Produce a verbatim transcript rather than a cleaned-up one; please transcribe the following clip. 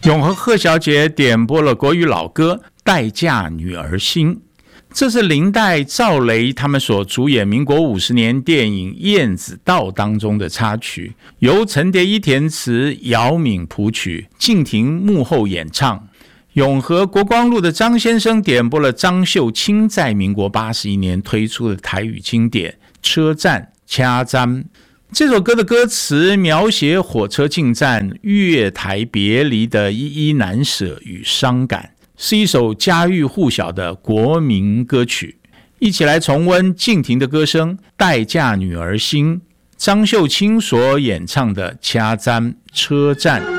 永和贺小姐点播了国语老歌《待嫁女儿心》，这是林黛、赵雷他们所主演民国五十年电影《燕子道》当中的插曲，由陈蝶衣填词，姚敏谱曲，敬亭幕后演唱。永和国光路的张先生点播了张秀清在民国八十一年推出的台语经典《车站掐簪》。这首歌的歌词描写火车进站、月台别离的依依难舍与伤感，是一首家喻户晓的国民歌曲。一起来重温敬亭的歌声《待嫁女儿心》，张秀清所演唱的《掐簪车站》。